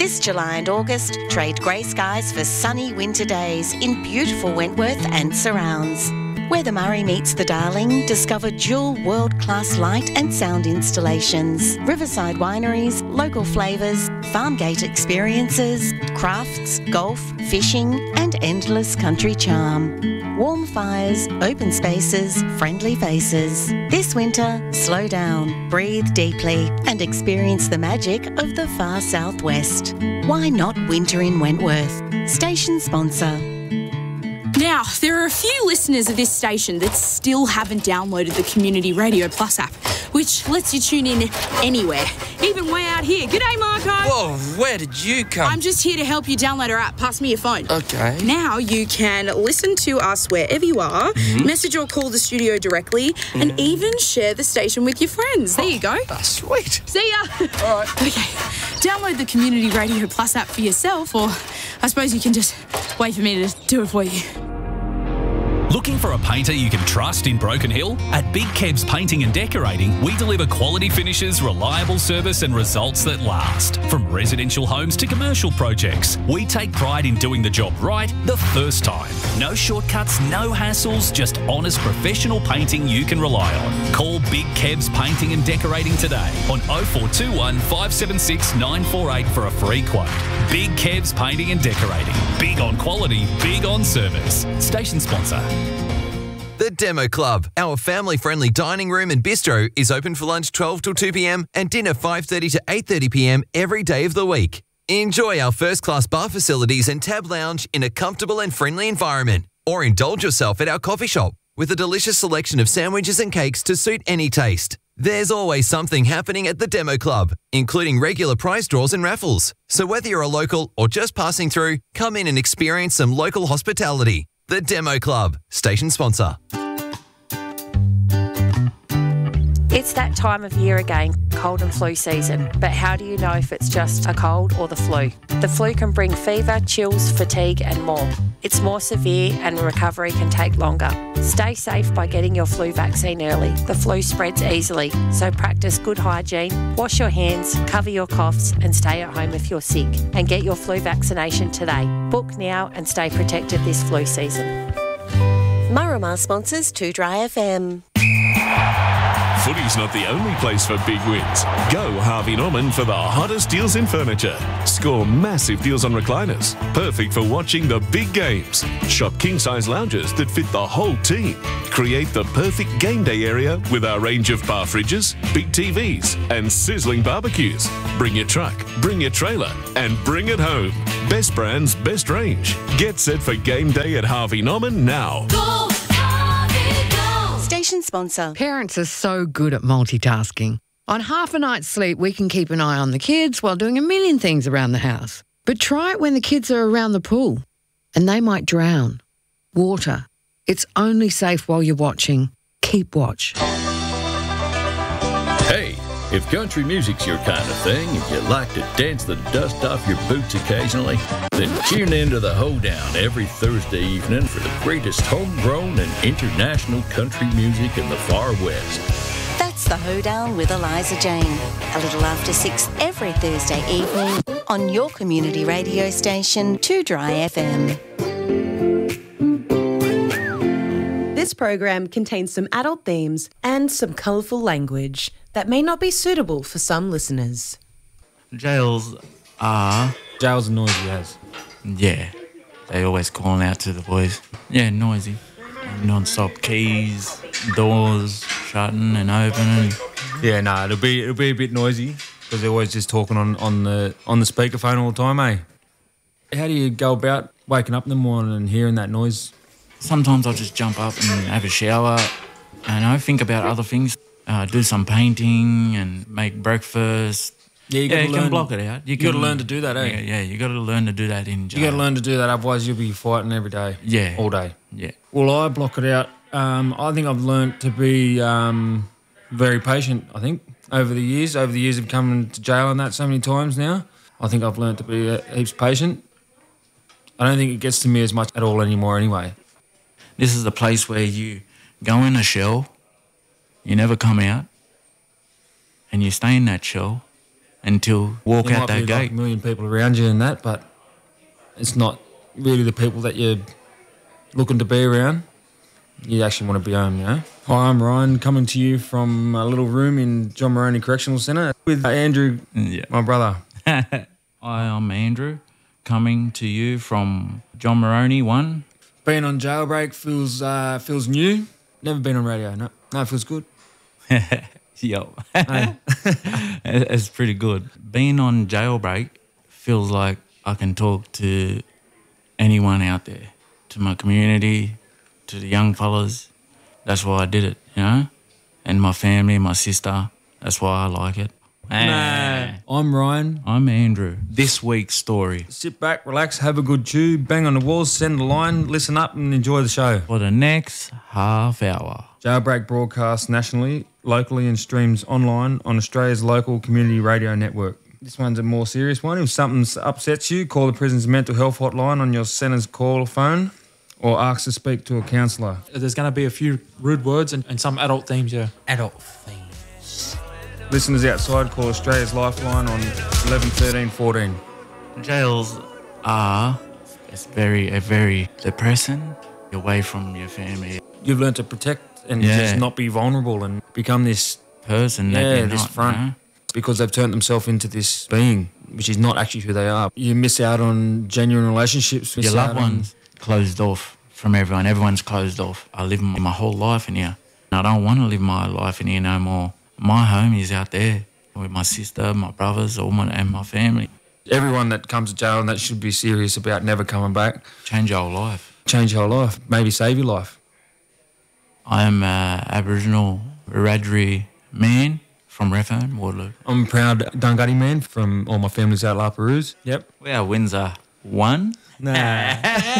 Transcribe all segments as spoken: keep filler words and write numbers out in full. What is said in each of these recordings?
This July and August, trade grey skies for sunny winter days in beautiful Wentworth and surrounds. Where the Murray meets the Darling, discover dual world-class light and sound installations, riverside wineries, local flavours, farm gate experiences, crafts, golf, fishing and endless country charm. Warm fires, open spaces, friendly faces. This winter, slow down, breathe deeply and experience the magic of the far southwest. Why not winter in Wentworth? Station sponsor. Now, there are a few listeners of this station that still haven't downloaded the Community Radio Plus app, which lets you tune in anywhere, even way out here. G'day, Marco. Whoa, where did you come? I'm just here to help you download our app. Pass me your phone. Okay. Now you can listen to us wherever you are, mm-hmm. message or call the studio directly, mm-hmm. and even share the station with your friends. There you go. Oh, sweet. See ya. All right. Okay. Download the Community Radio Plus app for yourself, or I suppose you can just wait for me to do it for you. Looking for a painter you can trust in Broken Hill? At Big Kebs Painting and Decorating, we deliver quality finishes, reliable service and results that last. From residential homes to commercial projects, we take pride in doing the job right the first time. No shortcuts, no hassles, just honest professional painting you can rely on. Call Big Kebs Painting and Decorating today on oh four two one, five seven six, nine four eight for a free quote. Big Kebs Painting and Decorating. Big on quality, big on service. Station sponsor. The Demo Club, our family-friendly dining room and bistro, is open for lunch twelve till two p m and dinner five thirty to eight thirty p m every day of the week. Enjoy our first-class bar facilities and tab lounge in a comfortable and friendly environment. Or indulge yourself at our coffee shop with a delicious selection of sandwiches and cakes to suit any taste. There's always something happening at the Demo Club, including regular prize draws and raffles. So whether you're a local or just passing through, come in and experience some local hospitality. The Demo Club, station sponsor. It's that time of year again, cold and flu season. But how do you know if it's just a cold or the flu? The flu can bring fever, chills, fatigue and more. It's more severe and recovery can take longer. Stay safe by getting your flu vaccine early. The flu spreads easily, so practice good hygiene, wash your hands, cover your coughs and stay at home if you're sick. And get your flu vaccination today. Book now and stay protected this flu season. Murramar sponsors two Dry F M. Footy's not the only place for big wins. Go Harvey Norman for the hottest deals in furniture. Score massive deals on recliners, perfect for watching the big games. Shop king-size lounges that fit the whole team. Create the perfect game day area with our range of bar fridges, big T Vs and sizzling barbecues. Bring your truck, bring your trailer and bring it home. Best brands, best range. Get set for game day at Harvey Norman now. Go! Station sponsor. Parents are so good at multitasking. On half a night's sleep, we can keep an eye on the kids while doing a million things around the house. But try it when the kids are around the pool and they might drown. Water. It's only safe while you're watching. Keep watch. Hey, if country music's your kind of thing and you like to dance the dust off your boots occasionally, then tune in to The Hoedown every Thursday evening for the greatest homegrown and international country music in the far west. That's The Hoedown with Eliza Jane. A little after six every Thursday evening on your community radio station, two Dry F M. This program contains some adult themes and some colourful language that may not be suitable for some listeners. Jails are... Jails are noisy as. Yeah. They always calling out to the boys. Yeah, noisy. Non-stop keys, doors shutting and opening. Yeah, no, nah, it'll be it'll be a bit noisy because they're always just talking on, on the on the speakerphone all the time, eh? How do you go about waking up in the morning and hearing that noise? Sometimes I'll just jump up and have a shower and I think about other things. Uh, do some painting and make breakfast. Yeah, you, yeah, you learn, can block it out. You, you got to learn to do that, eh? Yeah, yeah you got to learn to do that in jail. You got to learn to do that, otherwise you'll be fighting every day. Yeah. All day. Yeah. Well, I block it out. Um, I think I've learned to be um, very patient, I think, over the years. Over the years of coming to jail and that so many times now, I think I've learned to be uh, heaps patient. I don't think it gets to me as much at all anymore anyway. This is the place where you go in a shell, you never come out, and you stay in that shell until walk There out might that be gate. like a million people around you and that, but it's not really the people that you're looking to be around. You actually want to be home, you know? Hi, I'm Ryan, coming to you from a little room in John Moroney Correctional Centre with Andrew, Yeah. my brother. Hi, I'm Andrew, coming to you from John Moroney one. Being on Jailbreak feels uh, feels new. Never been on radio, no. No, it feels good. Yo. It's pretty good. Being on Jailbreak feels like I can talk to anyone out there, to my community, to the young fellas. That's why I did it, you know? And my family, my sister. That's why I like it. Nah. I'm Ryan. I'm Andrew. This week's story. Sit back, relax, have a good chew, bang on the walls, send a line, listen up and enjoy the show. For the next half hour. Jailbreak broadcasts nationally, locally and streams online on Australia's local community radio network. This one's a more serious one. If something upsets you, call the prison's mental health hotline on your centre's call phone or ask to speak to a counsellor. There's going to be a few rude words and, and some adult themes, yeah. Adult themes. Listeners outside, call Australia's Lifeline on eleven thirteen fourteen. Jails are, it's very, a very depressing, away from your family. You've learned to protect and Yeah. just not be vulnerable and become this Person that yeah, you're this not, front. you know? Because they've turned themselves into this being, which is not actually who they are. You miss out on genuine relationships. Miss Your loved out on- ones closed off from everyone. Everyone's closed off. I live my whole life in here. And I don't want to live my life in here no more. My home is out there with my sister, my brothers, all my, and my family. Everyone that comes to jail and that should be serious about never coming back. Change your whole life. Change your whole life. Maybe save your life. I am an Aboriginal Wiradjuri man from Redfern, Waterloo. I'm a proud Dungutty man from all my family's out La Perouse. Yep. We are Windsor one. Nah.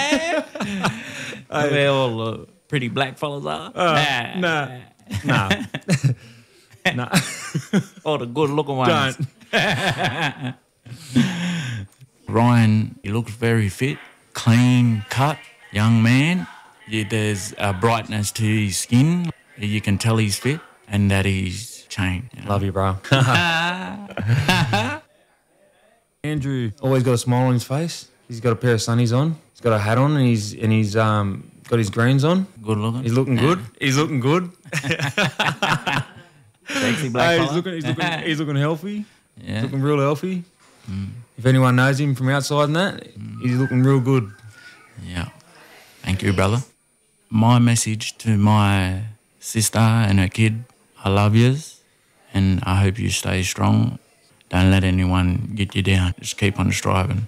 Where all the pretty black fellas are. Uh, nah. Nah. Nah. All the good looking ones. Don't. Ryan, he looks very fit, clean cut, young man. Yeah, there's a brightness to his skin. You can tell he's fit and that he's changed. You know? Love you, bro. Andrew always got a smile on his face. He's got a pair of sunnies on. He's got a hat on and he's and he's um got his greens on. Good looking. He's looking good. He's looking good. Sexy black Hey, he's fella. looking he's looking he's looking healthy. Yeah. He's looking real healthy. Mm. If anyone knows him from outside and that, he's looking real good. Yeah. Thank you, brother. My message to my sister and her kid, I love yous and I hope you stay strong. Don't let anyone get you down. Just keep on striving.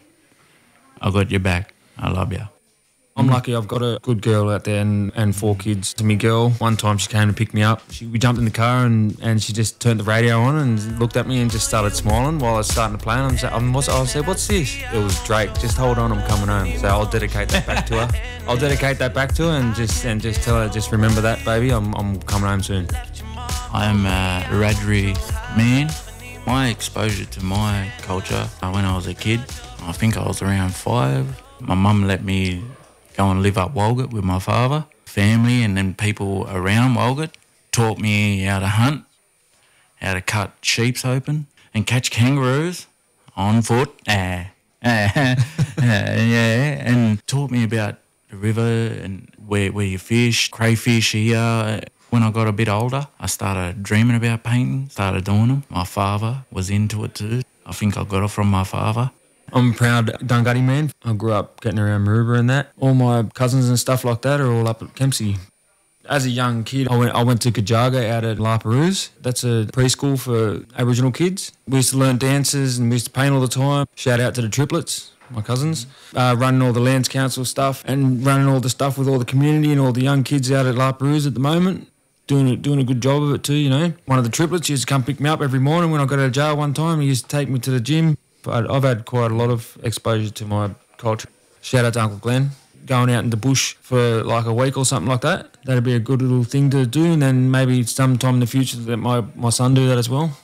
I got your back. I love you. I'm lucky I've got a good girl out there and, and four kids. To me girl, one time she came to pick me up. She, we jumped in the car and, and she just turned the radio on and looked at me and just started smiling while I was starting to play. And I'm sa- I'm, what's, I said, what's this? It was Drake. Just hold on, I'm coming home. So I'll dedicate that back to her. I'll dedicate that back to her and just and just tell her, just remember that, baby. I'm, I'm coming home soon. I am a Wiradjuri man. My exposure to my culture uh, when I was a kid, I think I was around five. My mum let me go and live up Walgett with my father, family, and then people around Walgett taught me how to hunt, how to cut sheeps open and catch kangaroos on foot. Ah, ah, ah, yeah, and taught me about the river and where, where you fish, crayfish here. When I got a bit older, I started dreaming about painting, started doing them. My father was into it too. I think I got it from my father. I'm a proud Dungutty man. I grew up getting around Maroubra and that. All my cousins and stuff like that are all up at Kempsey. As a young kid, I went I went to Kajaga out at La Perouse. That's a preschool for Aboriginal kids. We used to learn dances and we used to paint all the time. Shout out to the triplets, my cousins, uh, running all the Lands Council stuff and running all the stuff with all the community and all the young kids out at La Perouse at the moment. Doing a, doing a good job of it too, you know. One of the triplets used to come pick me up every morning when I got out of jail one time. He used to take me to the gym. But I've had quite a lot of exposure to my culture. Shout out to Uncle Glenn. Going out in the bush for like a week or something like that. That'd be a good little thing to do. And then maybe sometime in the future that my, my son do that as well.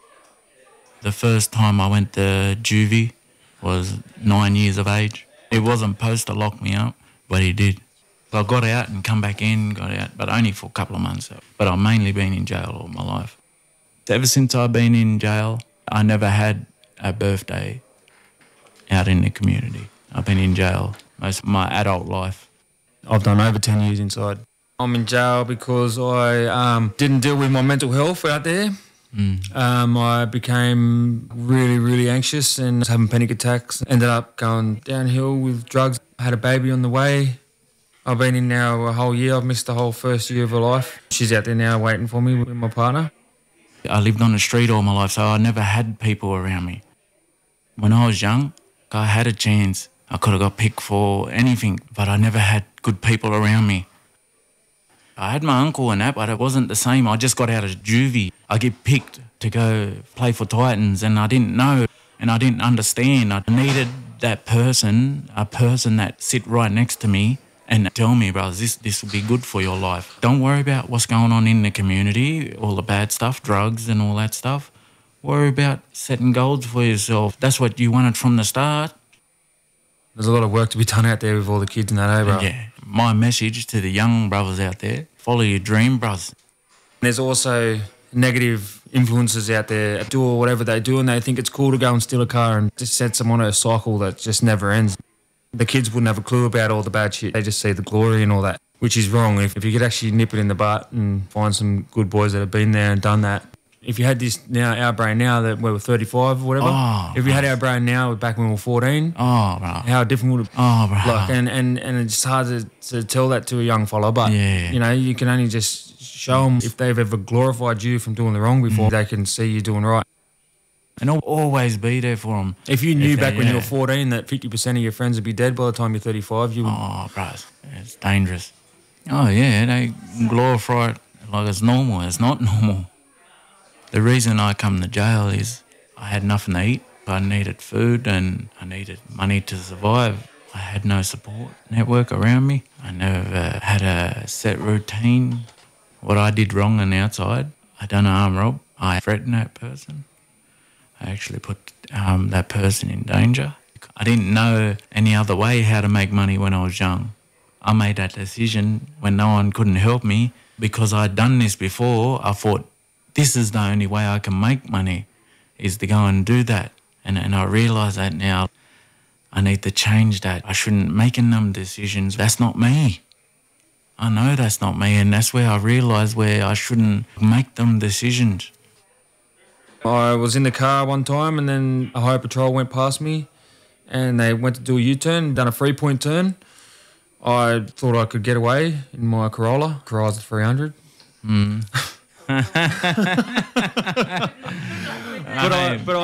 The first time I went to juvie was nine years of age. He wasn't supposed to lock me up, but he did. So I got out and come back in, got out, but only for a couple of months. But I've mainly been in jail all my life. Ever since I've been in jail, I never had a birthday out in the community. I've been in jail most of my adult life. I've done over ten years inside. I'm in jail because I um, didn't deal with my mental health out there. Mm. Um, I became really, really anxious and was having panic attacks. Ended up going downhill with drugs. I had a baby on the way. I've been in now a whole year. I've missed the whole first year of her life. She's out there now waiting for me with my partner. I lived on the street all my life, so I never had people around me. When I was young, I had a chance. I could have got picked for anything, but I never had good people around me. I had my uncle and that, but it wasn't the same. I just got out of juvie. I get picked to go play for Titans and I didn't know and I didn't understand. I needed that person, a person that sit right next to me and tell me, brothers, this, this will be good for your life. Don't worry about what's going on in the community, all the bad stuff, drugs and all that stuff. Worry about setting goals for yourself. That's what you wanted from the start. There's a lot of work to be done out there with all the kids and that, eh, bro? Yeah. My message to the young brothers out there, follow your dream, brothers. There's also negative influences out there, do whatever they do and they think it's cool to go and steal a car and just sets them on a cycle that just never ends. The kids wouldn't have a clue about all the bad shit. They just see the glory and all that, which is wrong. If, if you could actually nip it in the butt and find some good boys that have been there and done that. If you had this now, our brain now that we were thirty-five or whatever, oh, if we had our brain now back when we were fourteen, oh, bro. how different would it oh, bro. like? And, and, and it's hard to, to tell that to a young fella, but, yeah. you know, you can only just show them if they've ever glorified you from doing the wrong before, mm. they can see you doing right. And I'll always be there for them. If you knew if back they, when yeah. you were fourteen that fifty percent of your friends would be dead by the time you're thirty-five, you would... Oh, bro, it's dangerous. Oh, yeah, they glorify it like it's normal. It's not normal. The reason I come to jail is I had nothing to eat. I needed food and I needed money to survive. I had no support network around me. I never had a set routine. What I did wrong on the outside, I done arm rob. I threatened that person. I actually put um, that person in danger. I didn't know any other way how to make money when I was young. I made that decision when no one couldn't help me because I'd done this before. I thought, this is the only way I can make money, is to go and do that. And, and I realise that now. I need to change that. I shouldn't be making them decisions. That's not me. I know that's not me, and that's where I realise where I shouldn't make them decisions. I was in the car one time and then a highway patrol went past me and they went to do a U-turn, done a three-point turn. I thought I could get away in my Corolla. Corolla's three hundred. Mm. but I, but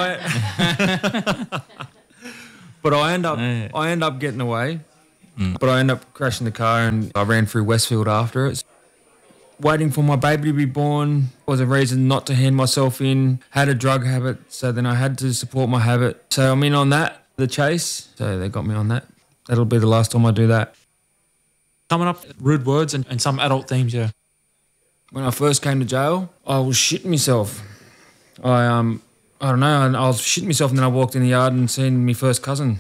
I, but I end up, I end up getting away. Mm. But I end up crashing the car and I ran through Westfield after it. Waiting for my baby to be born was a reason not to hand myself in. Had a drug habit, so then I had to support my habit. So I'm in on that, the chase. So they got me on that. That'll be the last time I do that. Coming up, rude words and, and some adult themes, yeah. When I first came to jail, I was shitting myself. I um, I don't know, I was shitting myself and then I walked in the yard and seen my first cousin.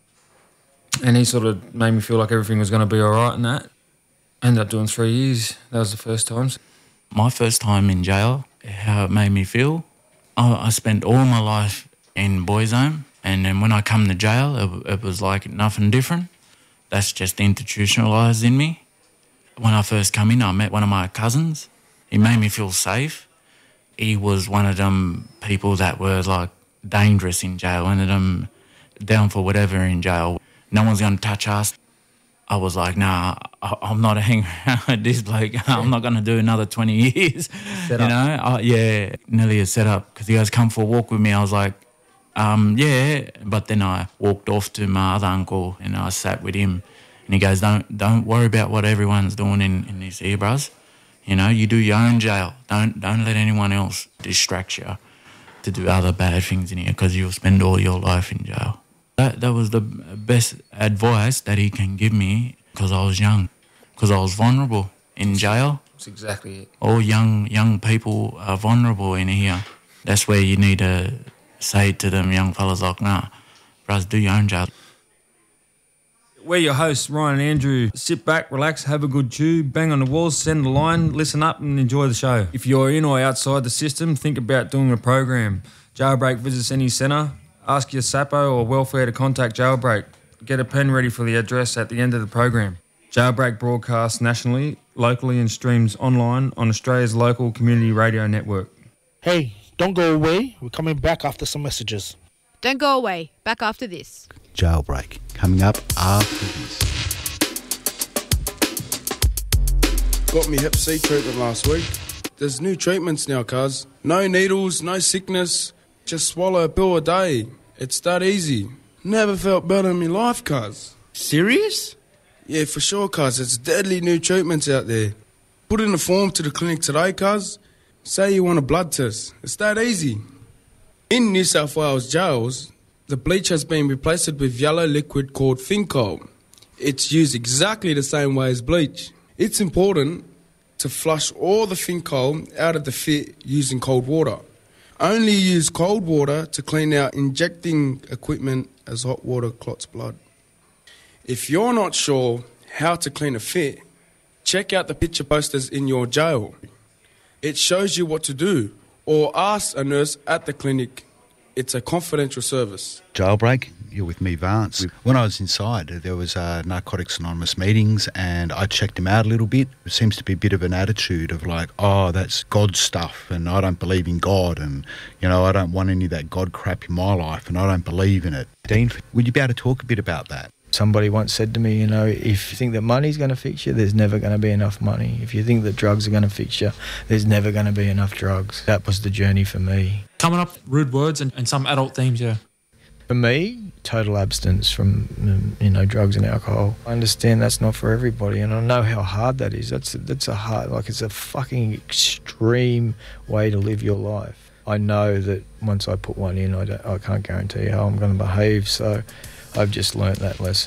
And he sort of made me feel like everything was going to be all right and that. I ended up doing three years. That was the first time. My first time in jail, how it made me feel, I, I spent all my life in boys' home, and then when I come to jail, it, it was like nothing different. That's just institutionalised in me. When I first come in, I met one of my cousins. He made me feel safe. He was one of them people that were like dangerous in jail, one of them down for whatever in jail. No one's going to touch us. I was like, nah, I, I'm not hanging around with this bloke. I'm not going to do another twenty years. Set you up. know? I, yeah, nearly a setup. Because he goes, come for a walk with me. I was like, um, yeah. But then I walked off to my other uncle and I sat with him. And he goes, don't don't worry about what everyone's doing in, in this here, bros. You know, you do your own jail. Don't, don't let anyone else distract you to do other bad things in here because you'll spend all your life in jail. That that was the best advice that he can give me because I was young, because I was vulnerable in jail. That's exactly it. All young young people are vulnerable in here. That's where you need to say to them young fellas like, nah, bros, do your own jail. We're your hosts, Ryan and Andrew. Sit back, relax, have a good chew, bang on the walls, send a line, listen up and enjoy the show. If you're in or outside the system, think about doing a program. Jailbreak Visits Any Centre. Ask your Sapo or welfare to contact Jailbreak. Get a pen ready for the address at the end of the program. Jailbreak broadcasts nationally, locally and streams online on Australia's local community radio network. Hey, don't go away. We're coming back after some messages. Don't go away. Back after this. Jailbreak, coming up after this. Got me hep C treatment last week. There's new treatments now, cuz. No needles, no sickness. Just swallow a pill a day. It's that easy. Never felt better in my life, cuz. Serious? Yeah, for sure, cuz. It's deadly new treatments out there. Put in a form to the clinic today, cuz. Say you want a blood test. It's that easy. In New South Wales jails, the bleach has been replaced with yellow liquid called Fincol. It's used exactly the same way as bleach. It's important to flush all the Fincol out of the fit using cold water. Only use cold water to clean out injecting equipment as hot water clots blood. If you're not sure how to clean a fit, check out the picture posters in your jail. It shows you what to do, or ask a nurse at the clinic. It's a confidential service. Jailbreak, you're with me, Vance. When I was inside, there was uh, Narcotics Anonymous meetings, and I checked him out a little bit. It seems to be a bit of an attitude of like, oh, that's God stuff, and I don't believe in God, and, you know, I don't want any of that God crap in my life, and I don't believe in it. Dean, would you be able to talk a bit about that? Somebody once said to me, you know, if you think that money's going to fix you, there's never going to be enough money. If you think that drugs are going to fix you, there's never going to be enough drugs. That was the journey for me. Coming up, rude words and, and some adult themes, yeah. For me, total abstinence from, you know, drugs and alcohol. I understand that's not for everybody, and I know how hard that is. That's that's a hard, like it's a fucking extreme way to live your life. I know that once I put one in, I, don't, I can't guarantee how I'm going to behave, so I've just learnt that lesson.